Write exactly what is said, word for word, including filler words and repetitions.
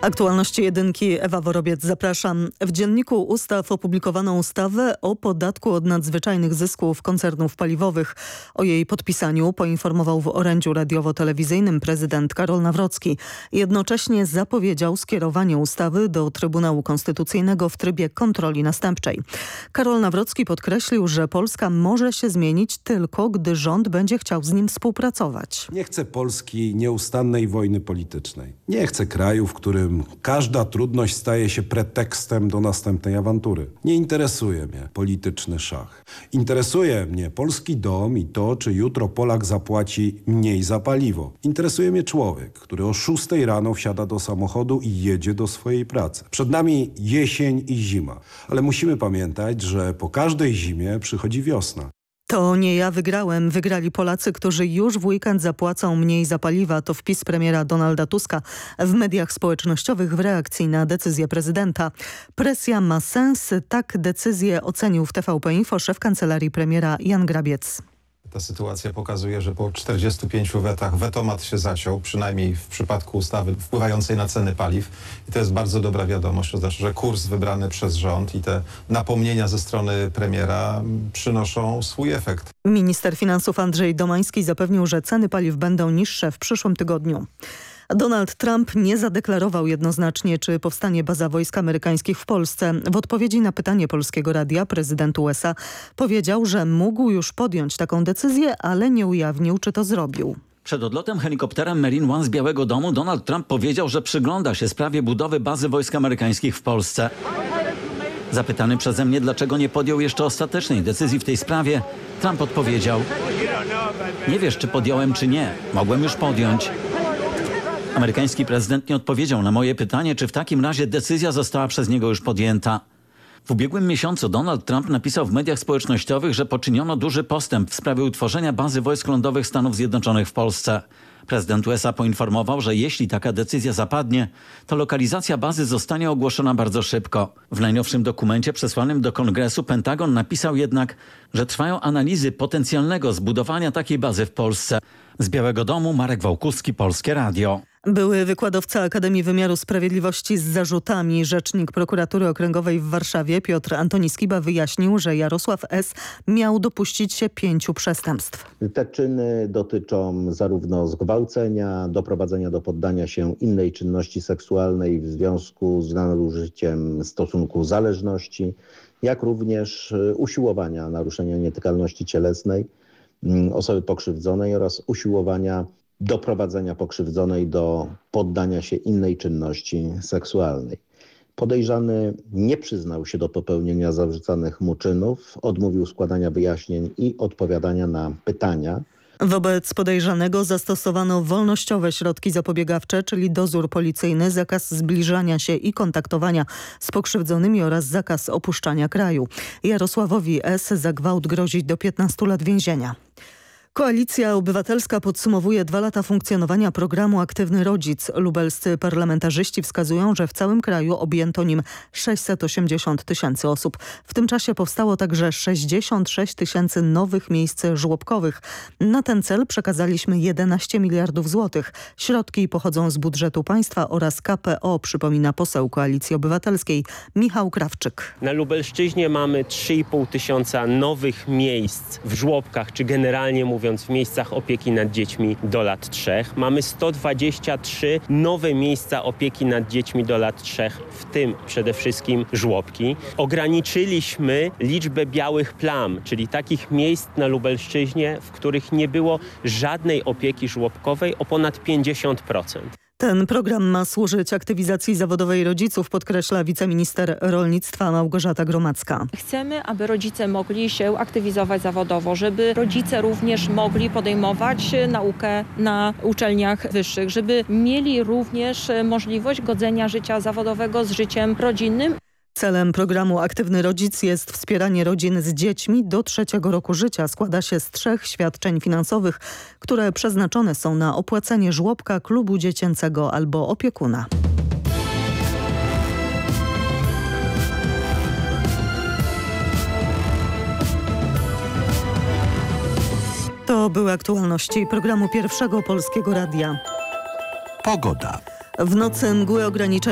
Aktualności jedynki, Ewa Worobiec, zapraszam. W Dzienniku Ustaw opublikowano ustawę o podatku od nadzwyczajnych zysków koncernów paliwowych. O jej podpisaniu poinformował w orędziu radiowo-telewizyjnym prezydent Karol Nawrocki. Jednocześnie zapowiedział skierowanie ustawy do Trybunału Konstytucyjnego w trybie kontroli następczej. Karol Nawrocki podkreślił, że Polska może się zmienić tylko, gdy rząd będzie chciał z nim współpracować. Nie chcę Polski nieustannej wojny politycznej. Nie chcę kraju, w którym każda trudność staje się pretekstem do następnej awantury. Nie interesuje mnie polityczny szach. Interesuje mnie polski dom i to, czy jutro Polak zapłaci mniej za paliwo. Interesuje mnie człowiek, który o szóstej rano wsiada do samochodu i jedzie do swojej pracy. Przed nami jesień i zima, ale musimy pamiętać, że po każdej zimie przychodzi wiosna. To nie ja wygrałem. Wygrali Polacy, którzy już w weekend zapłacą mniej za paliwa. To wpis premiera Donalda Tuska w mediach społecznościowych w reakcji na decyzję prezydenta. Presja ma sens. Tak decyzję ocenił w T V P Info szef kancelarii premiera Jan Grabiec. Ta sytuacja pokazuje, że po czterdziestu pięciu wetach wetomat się zaciął, przynajmniej w przypadku ustawy wpływającej na ceny paliw. I to jest bardzo dobra wiadomość. To znaczy, że kurs wybrany przez rząd i te napomnienia ze strony premiera przynoszą swój efekt. Minister finansów Andrzej Domański zapewnił, że ceny paliw będą niższe w przyszłym tygodniu. Donald Trump nie zadeklarował jednoznacznie, czy powstanie baza wojsk amerykańskich w Polsce. W odpowiedzi na pytanie Polskiego Radia prezydent U S A powiedział, że mógł już podjąć taką decyzję, ale nie ujawnił, czy to zrobił. Przed odlotem helikopterem Marine One z Białego Domu Donald Trump powiedział, że przygląda się sprawie budowy bazy wojsk amerykańskich w Polsce. Zapytany przeze mnie, dlaczego nie podjął jeszcze ostatecznej decyzji w tej sprawie, Trump odpowiedział: nie wiesz, czy podjąłem, czy nie. Mogłem już podjąć. Amerykański prezydent nie odpowiedział na moje pytanie, czy w takim razie decyzja została przez niego już podjęta. W ubiegłym miesiącu Donald Trump napisał w mediach społecznościowych, że poczyniono duży postęp w sprawie utworzenia bazy wojsk lądowych Stanów Zjednoczonych w Polsce. Prezydent U S A poinformował, że jeśli taka decyzja zapadnie, to lokalizacja bazy zostanie ogłoszona bardzo szybko. W najnowszym dokumencie przesłanym do Kongresu Pentagon napisał jednak, że trwają analizy potencjalnego zbudowania takiej bazy w Polsce. Z Białego Domu Marek Wałkuski, Polskie Radio. Były wykładowca Akademii Wymiaru Sprawiedliwości z zarzutami. Rzecznik Prokuratury Okręgowej w Warszawie Piotr Antoni Skiba wyjaśnił, że Jarosław S. miał dopuścić się pięciu przestępstw. Te czyny dotyczą zarówno zgwałcenia, doprowadzenia do poddania się innej czynności seksualnej w związku z nadużyciem stosunku zależności, jak również usiłowania naruszenia nietykalności cielesnej osoby pokrzywdzonej oraz usiłowania doprowadzenia pokrzywdzonej do poddania się innej czynności seksualnej. Podejrzany nie przyznał się do popełnienia zarzucanych mu czynów, odmówił składania wyjaśnień i odpowiadania na pytania. Wobec podejrzanego zastosowano wolnościowe środki zapobiegawcze, czyli dozór policyjny, zakaz zbliżania się i kontaktowania z pokrzywdzonymi oraz zakaz opuszczania kraju. Jarosławowi S. za gwałt grozi do piętnastu lat więzienia. Koalicja Obywatelska podsumowuje dwa lata funkcjonowania programu Aktywny Rodzic. Lubelscy parlamentarzyści wskazują, że w całym kraju objęto nim sześćset osiemdziesiąt tysięcy osób. W tym czasie powstało także sześćdziesiąt sześć tysięcy nowych miejsc żłobkowych. Na ten cel przekazaliśmy jedenaście miliardów złotych. Środki pochodzą z budżetu państwa oraz K P O, przypomina poseł Koalicji Obywatelskiej Michał Krawczyk. Na Lubelszczyźnie mamy trzy i pół tysiąca nowych miejsc w żłobkach, czy generalnie mówiąc w miejscach opieki nad dziećmi do lat trzech. Mamy sto dwadzieścia trzy nowe miejsca opieki nad dziećmi do lat trzech, w tym przede wszystkim żłobki. Ograniczyliśmy liczbę białych plam, czyli takich miejsc na Lubelszczyźnie, w których nie było żadnej opieki żłobkowej, o ponad pięćdziesiąt procent. Ten program ma służyć aktywizacji zawodowej rodziców, podkreśla wiceminister rolnictwa Małgorzata Gromacka. Chcemy, aby rodzice mogli się aktywizować zawodowo, żeby rodzice również mogli podejmować naukę na uczelniach wyższych, żeby mieli również możliwość godzenia życia zawodowego z życiem rodzinnym. Celem programu Aktywny Rodzic jest wspieranie rodzin z dziećmi do trzeciego roku życia. Składa się z trzech świadczeń finansowych, które przeznaczone są na opłacenie żłobka, klubu dziecięcego albo opiekuna. To były aktualności programu Pierwszego Polskiego Radia. Pogoda. W nocy mgły ograniczają